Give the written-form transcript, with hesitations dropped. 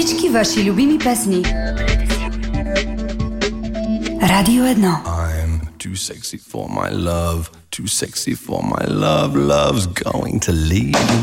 Vaši ľubí pesni. Radio 1. I'm too sexy for my love, too sexy for my love, love's going to leave.